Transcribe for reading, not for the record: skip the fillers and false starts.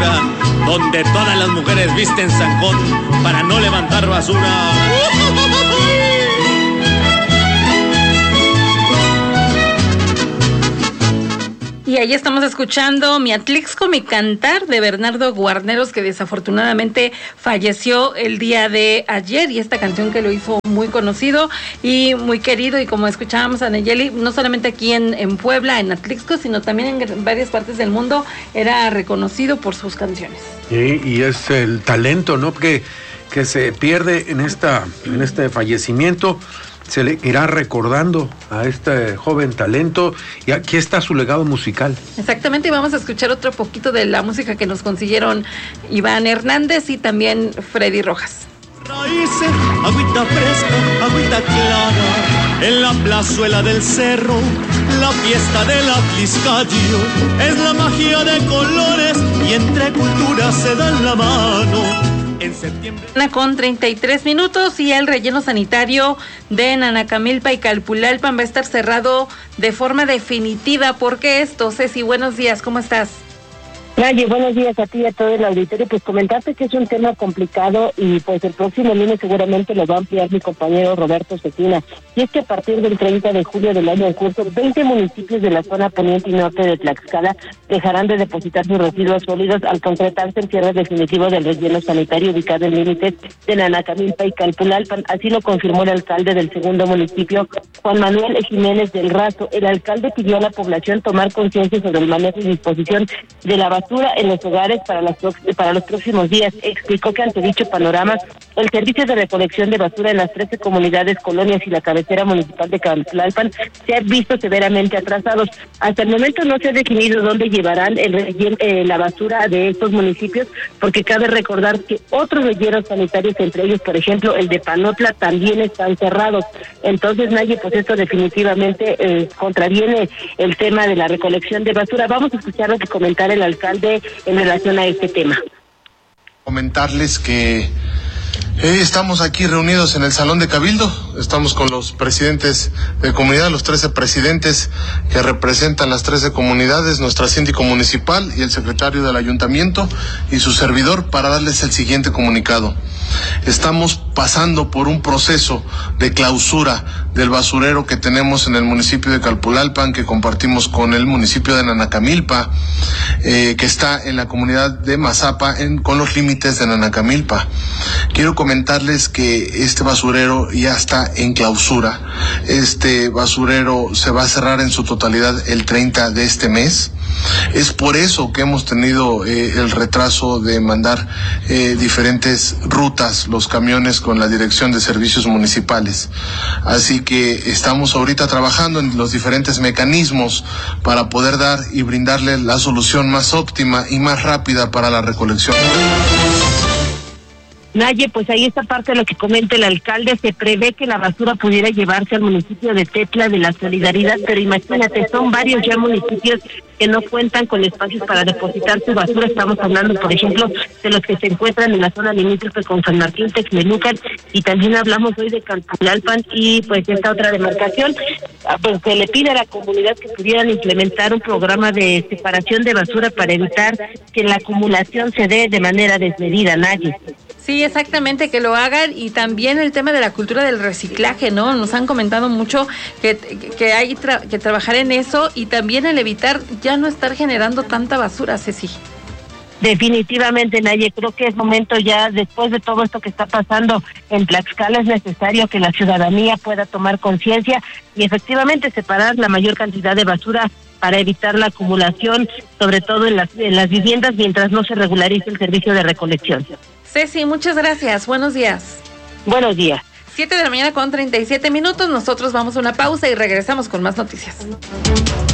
basura, donde todas las mujeres visten zancón para no levantar basura. Y ahí estamos escuchando Mi Atlixco, mi cantar, de Bernardo Guarneros, que desafortunadamente falleció el día de ayer, y esta canción que lo hizo muy conocido y muy querido, y como escuchábamos a Nayeli, no solamente aquí en Puebla, en Atlixco, sino también en varias partes del mundo, era reconocido por sus canciones. Y es el talento, ¿no?, que se pierde en este fallecimiento. Se le irá recordando a este joven talento, y aquí está su legado musical. Exactamente, y vamos a escuchar otro poquito de la música que nos consiguieron Iván Hernández y también Freddy Rojas. Raíces, agüita fresca, agüita clara, en la plazuela del cerro, la fiesta del Atliscallo, es la magia de colores y entre culturas se dan la mano. En septiembre. Con 33 minutos, y el relleno sanitario de Nanacamilpa y Calpulalpan va a estar cerrado de forma definitiva. ¿Por qué esto? Ceci, buenos días, ¿cómo estás? Naye, buenos días a ti y a todo el auditorio. Pues comentarte que es un tema complicado, y pues el próximo lunes seguramente lo va a ampliar mi compañero Roberto Cetina. Y es que a partir del 30 de julio del año en curso, 20 municipios de la zona poniente y norte de Tlaxcala dejarán de depositar sus residuos sólidos al concretarse el cierre definitivo del relleno sanitario ubicado en límites de Nanacamilpa y Calpulalpan. Así lo confirmó el alcalde del segundo municipio, Juan Manuel Jiménez del Razo. El alcalde pidió a la población tomar conciencia sobre el manejo y disposición de la basura en los hogares para los próximos días. Explicó que ante dicho panorama, el servicio de recolección de basura en las 13 comunidades, colonias y la cabecera municipal de Calpulalpan se ha visto severamente atrasados. Hasta el momento no se ha definido dónde llevarán la basura de estos municipios, porque cabe recordar que otros rellenos sanitarios, entre ellos, por ejemplo, el de Panotla, también están cerrados. Entonces, Naye, pues esto definitivamente contraviene el tema de la recolección de basura. Vamos a escuchar lo que comentara el alcalde en relación a este tema. Comentarles que estamos aquí reunidos en el Salón de Cabildo, estamos con los presidentes de comunidad, los 13 presidentes que representan las 13 comunidades, nuestra síndico municipal y el secretario del ayuntamiento y su servidor, para darles el siguiente comunicado. Estamos pasando por un proceso de clausura del basurero que tenemos en el municipio de Calpulalpan, que compartimos con el municipio de Nanacamilpa, que está en la comunidad de Mazapa, con los límites de Nanacamilpa. Quiero comentarles que este basurero ya está en clausura. Este basurero se va a cerrar en su totalidad el 30 de este mes. Es por eso que hemos tenido el retraso de mandar diferentes rutas, los camiones con la Dirección de Servicios Municipales. Así que estamos ahorita trabajando en los diferentes mecanismos para poder dar y brindarle la solución más óptima y más rápida para la recolección. Naye, pues ahí está parte de lo que comenta el alcalde. Se prevé que la basura pudiera llevarse al municipio de Tetla de la Solidaridad, pero imagínate, son varios ya municipios que no cuentan con espacios para depositar su basura. Estamos hablando, por ejemplo, de los que se encuentran en la zona limítrofe con San Martín, Texmelucan, y también hablamos hoy de Calpulalpan y pues esta otra demarcación. Pues se le pide a la comunidad que pudieran implementar un programa de separación de basura para evitar que la acumulación se dé de manera desmedida, Naye. Sí, exactamente, que lo hagan, y también el tema de la cultura del reciclaje, ¿no? Nos han comentado mucho que hay que trabajar en eso, y también el evitar ya no estar generando tanta basura, Ceci. Definitivamente, Naye, creo que es momento ya, después de todo esto que está pasando en Tlaxcala, es necesario que la ciudadanía pueda tomar conciencia y efectivamente separar la mayor cantidad de basura para evitar la acumulación, sobre todo en las viviendas, mientras no se regularice el servicio de recolección. Ceci, muchas gracias. Buenos días. Buenos días. 7 de la mañana con 37 minutos. Nosotros vamos a una pausa y regresamos con más noticias.